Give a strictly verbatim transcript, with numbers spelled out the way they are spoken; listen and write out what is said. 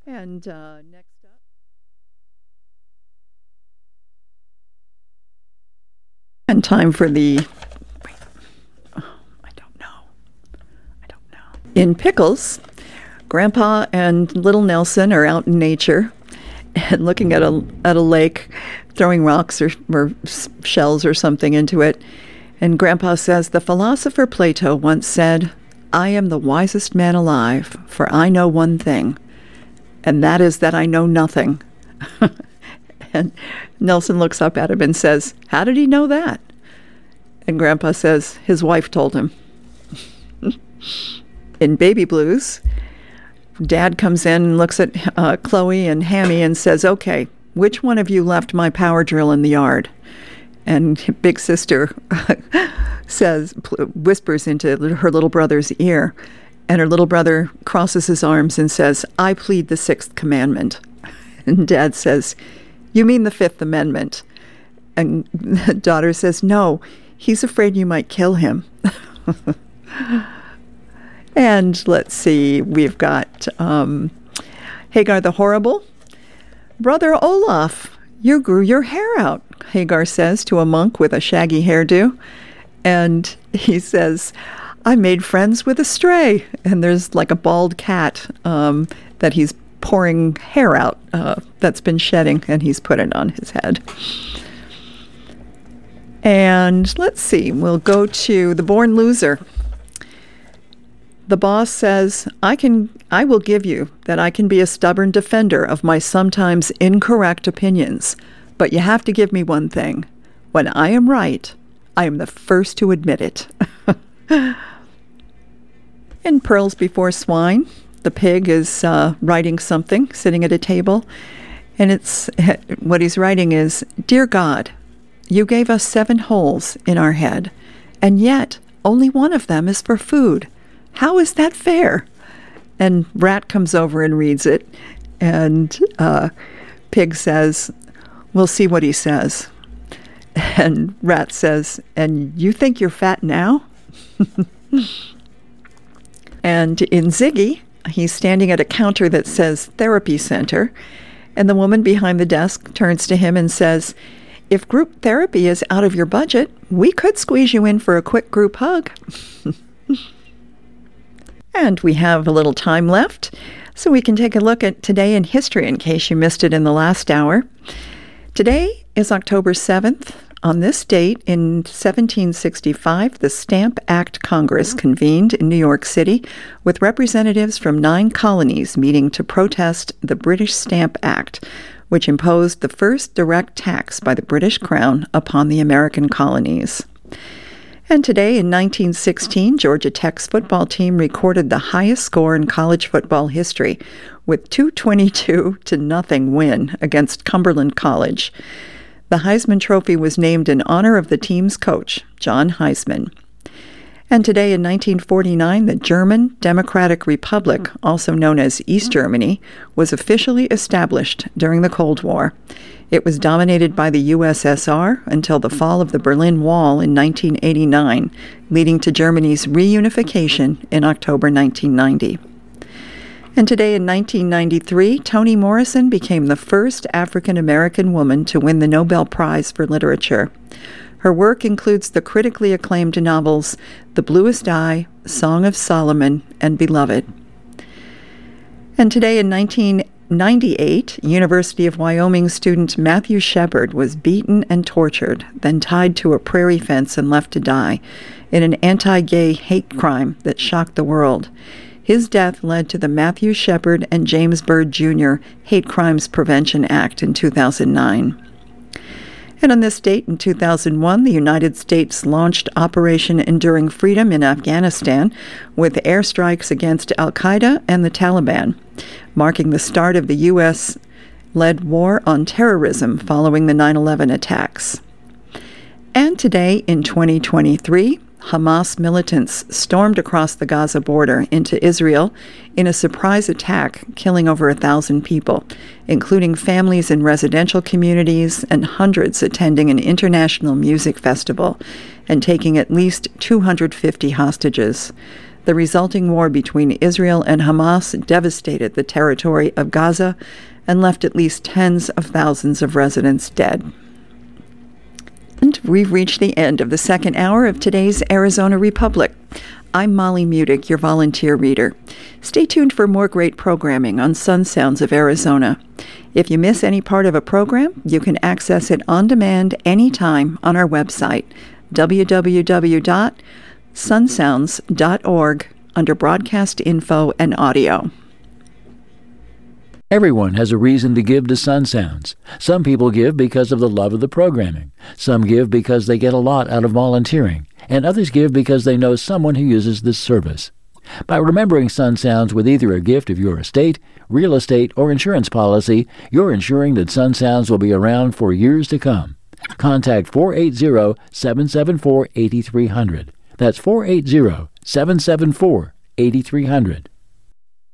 And uh, next up, and time for the. Wait, oh, I don't know. I don't know. In Pickles, Grandpa and little Nelson are out in nature and looking at a at a lake, throwing rocks or, or shells or something into it. And Grandpa says, "The philosopher Plato once said, 'I am the wisest man alive, for I know one thing, and that is that I know nothing.'" And Nelson looks up at him and says, "How did he know that?" And Grandpa says, "His wife told him." In Baby Blues, Dad comes in and looks at uh, Chloe and Hammy and says, "Okay, which one of you left my power drill in the yard?" And Big Sister says, whispers into her little brother's ear, and her little brother crosses his arms and says, "I plead the sixth commandment." And Dad says, "You mean the Fifth Amendment?" And the daughter says, "No, he's afraid you might kill him." And let's see, we've got um, Hagar the Horrible. "Brother Olaf, you grew your hair out," Hagar says to a monk with a shaggy hairdo. And he says, "I made friends with a stray." And there's like a bald cat um, that he's pouring hair out uh, that's been shedding, and he's put it on his head. And let's see, we'll go to The Born Loser. The boss says, I can, I will give you that I can be a stubborn defender of my sometimes incorrect opinions, but you have to give me one thing. When I am right, I am the first to admit it. In Pearls Before Swine, the pig is uh, writing something, sitting at a table, and it's what he's writing is, "Dear God, you gave us seven holes in our head, and yet only one of them is for food. How is that fair?" And Rat comes over and reads it, and uh, Pig says, "We'll see what he says." And Rat says, "And you think you're fat now?" And in Ziggy, he's standing at a counter that says Therapy Center, and the woman behind the desk turns to him and says, "If group therapy is out of your budget, we could squeeze you in for a quick group hug." And we have a little time left, so we can take a look at today in history in case you missed it in the last hour. Today is October seventh. On this date, in seventeen sixty-five, the Stamp Act Congress convened in New York City with representatives from nine colonies meeting to protest the British Stamp Act, which imposed the first direct tax by the British Crown upon the American colonies. And today, in nineteen sixteen, Georgia Tech's football team recorded the highest score in college football history with two twenty-two to nothing win against Cumberland College. The Heisman Trophy was named in honor of the team's coach, John Heisman. And today, in nineteen forty-nine, the German Democratic Republic, also known as East Germany, was officially established during the Cold War. It was dominated by the U S S R until the fall of the Berlin Wall in nineteen eighty-nine, leading to Germany's reunification in October nineteen ninety. And today in nineteen ninety-three, Toni Morrison became the first African-American woman to win the Nobel Prize for Literature. Her work includes the critically acclaimed novels The Bluest Eye, Song of Solomon, and Beloved. And today in nineteen ninety-eight, University of Wyoming student Matthew Shepard was beaten and tortured, then tied to a prairie fence and left to die in an anti-gay hate crime that shocked the world. His death led to the Matthew Shepard and James Byrd Junior Hate Crimes Prevention Act in two thousand nine. And on this date in two thousand one, the United States launched Operation Enduring Freedom in Afghanistan with airstrikes against al-Qaeda and the Taliban, marking the start of the U S-led war on terrorism following the nine eleven attacks. And today in twenty twenty-three, Hamas militants stormed across the Gaza border into Israel in a surprise attack, killing over a thousand people, including families in residential communities and hundreds attending an international music festival, and taking at least two hundred fifty hostages. The resulting war between Israel and Hamas devastated the territory of Gaza and left at least tens of thousands of residents dead. And we've reached the end of the second hour of today's Arizona Republic. I'm Molly Mudick, your volunteer reader. Stay tuned for more great programming on Sun Sounds of Arizona. If you miss any part of a program, you can access it on demand anytime on our website, w w w dot sun sounds dot org, under Broadcast Info and Audio. Everyone has a reason to give to Sun Sounds. Some people give because of the love of the programming. Some give because they get a lot out of volunteering. And others give because they know someone who uses this service. By remembering Sun Sounds with either a gift of your estate, real estate, or insurance policy, you're ensuring that Sun Sounds will be around for years to come. Contact four eight zero, seven seven four, eight three zero zero. That's four eight zero, seven seven four, eight three zero zero.